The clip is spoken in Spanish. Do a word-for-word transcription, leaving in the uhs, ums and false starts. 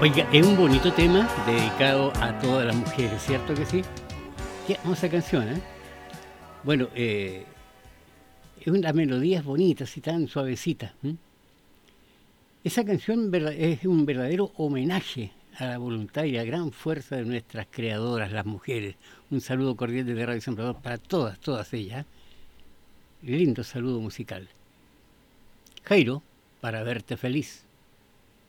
Oiga, es un bonito tema dedicado a todas las mujeres, ¿cierto que sí? Qué hermosa canción, ¿eh? Bueno, eh, es una melodía es bonita, así tan suavecita. ¿m? Esa canción verda- es un verdadero homenaje a la voluntad y la gran fuerza de nuestras creadoras, las mujeres. Un saludo cordial desde Radio Sembrador para todas, todas ellas. ¿eh? Lindo saludo musical. Jairo, para verte feliz.